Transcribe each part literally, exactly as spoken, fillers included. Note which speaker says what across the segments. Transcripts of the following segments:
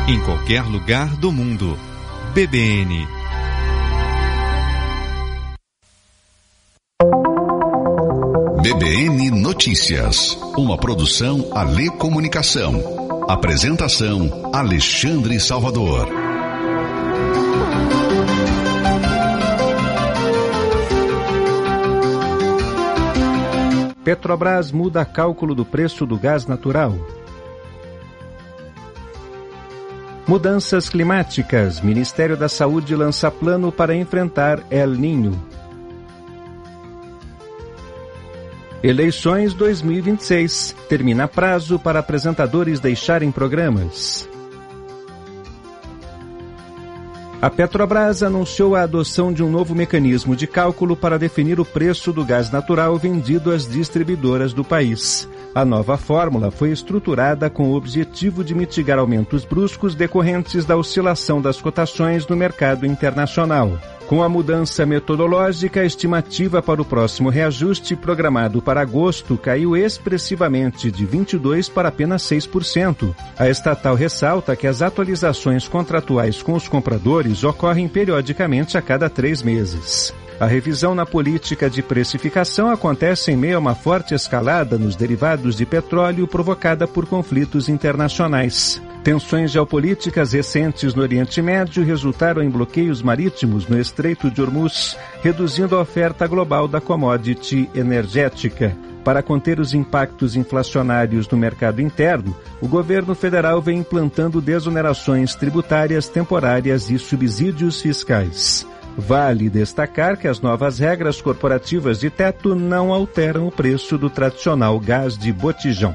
Speaker 1: em qualquer lugar do mundo. B B N.
Speaker 2: B B N Notícias, uma produção Alê Comunicação. Apresentação Alexandre Salvador.
Speaker 3: Petrobras muda cálculo do preço do gás natural. Mudanças climáticas. Ministério da Saúde lança plano para enfrentar El Niño. Eleições dois mil e vinte e seis. Termina prazo para apresentadores deixarem programas. A Petrobras anunciou a adoção de um novo mecanismo de cálculo para definir o preço do gás natural vendido às distribuidoras do país. A nova fórmula foi estruturada com o objetivo de mitigar aumentos bruscos decorrentes da oscilação das cotações no mercado internacional. Com a mudança metodológica, a estimativa para o próximo reajuste programado para agosto caiu expressivamente de vinte e dois por cento para apenas seis por cento. A estatal ressalta que as atualizações contratuais com os compradores ocorrem periodicamente a cada três meses. A revisão na política de precificação acontece em meio a uma forte escalada nos derivados de petróleo provocada por conflitos internacionais. Tensões geopolíticas recentes no Oriente Médio resultaram em bloqueios marítimos no Estreito de Hormuz, reduzindo a oferta global da commodity energética. Para conter os impactos inflacionários no mercado interno, o governo federal vem implantando desonerações tributárias temporárias e subsídios fiscais. Vale destacar que as novas regras corporativas de teto não alteram o preço do tradicional gás de botijão.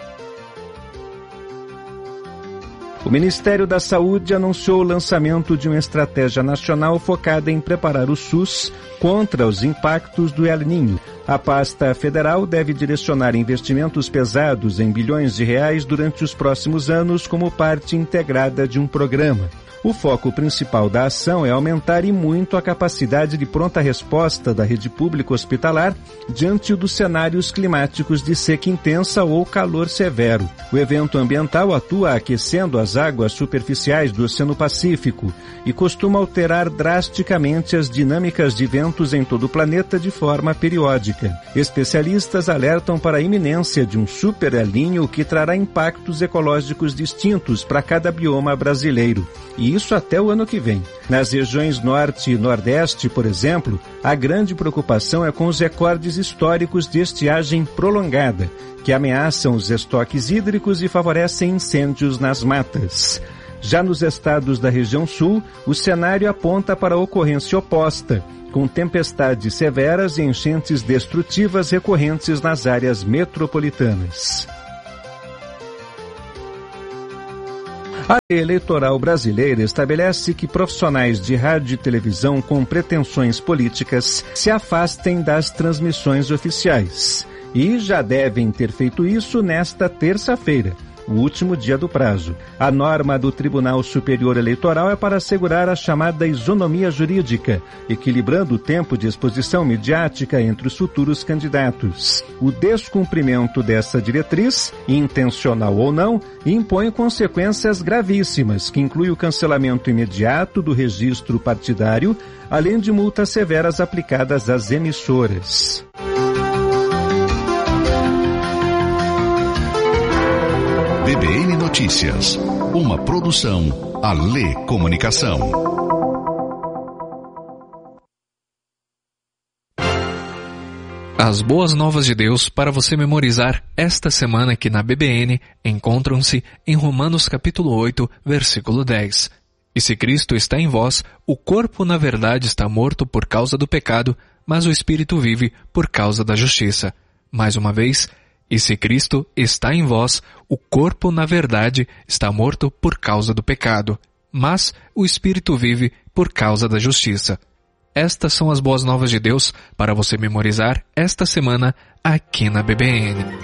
Speaker 3: O Ministério da Saúde anunciou o lançamento de uma estratégia nacional focada em preparar o SUS contra os impactos do El Niño. A pasta federal deve direcionar investimentos pesados em bilhões de reais durante os próximos anos como parte integrada de um programa. O foco principal da ação é aumentar e muito a capacidade de pronta resposta da rede pública hospitalar diante dos cenários climáticos de seca intensa ou calor severo. O evento ambiental atua aquecendo as águas superficiais do Oceano Pacífico e costuma alterar drasticamente as dinâmicas de ventos em todo o planeta de forma periódica. Especialistas alertam para a iminência de um super El Niño que trará impactos ecológicos distintos para cada bioma brasileiro. E isso até o ano que vem. Nas regiões norte e nordeste, por exemplo, a grande preocupação é com os recordes históricos de estiagem prolongada, que ameaçam os estoques hídricos e favorecem incêndios nas matas. Já nos estados da região sul, o cenário aponta para a ocorrência oposta, com tempestades severas e enchentes destrutivas recorrentes nas áreas metropolitanas. A lei eleitoral brasileira estabelece que profissionais de rádio e televisão com pretensões políticas se afastem das transmissões oficiais. E já devem ter feito isso nesta terça-feira, o último dia do prazo. A norma do Tribunal Superior Eleitoral é para assegurar a chamada isonomia jurídica, equilibrando o tempo de exposição midiática entre os futuros candidatos. O descumprimento dessa diretriz, intencional ou não, impõe consequências gravíssimas, que inclui o cancelamento imediato do registro partidário, além de multas severas aplicadas às emissoras.
Speaker 2: B B N Notícias, uma produção Alê Comunicação.
Speaker 4: As boas novas de Deus para você memorizar esta semana aqui na B B N encontram-se em Romanos capítulo oito, versículo dez. E se Cristo está em vós, o corpo na verdade está morto por causa do pecado, mas o espírito vive por causa da justiça. Mais uma vez, e se Cristo está em vós, o corpo, na verdade, está morto por causa do pecado, mas o espírito vive por causa da justiça. Estas são as boas novas de Deus para você memorizar esta semana aqui na B B N.